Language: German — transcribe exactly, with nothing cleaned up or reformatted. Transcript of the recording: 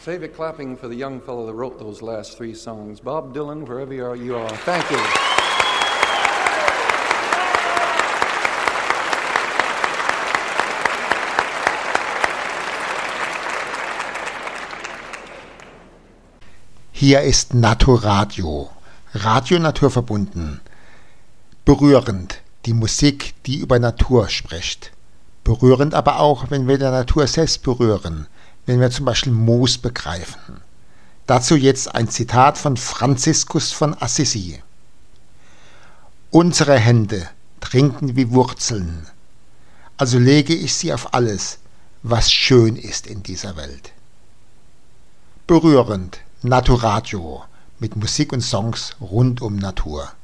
Save it clapping for the young fellow that wrote those last three songs. Bob Dylan, wherever you are, you are. Thank you. Hier ist Naturradio, Radio naturverbunden. Berührend, die Musik, die über Natur spricht. Berührend aber auch, wenn wir der Natur selbst berühren, wenn wir zum Beispiel Moos begreifen. Dazu jetzt ein Zitat von Franziskus von Assisi. Unsere Hände trinken wie Wurzeln, also lege ich sie auf alles, was schön ist in dieser Welt. Berührend, Naturradio, mit Musik und Songs rund um Natur.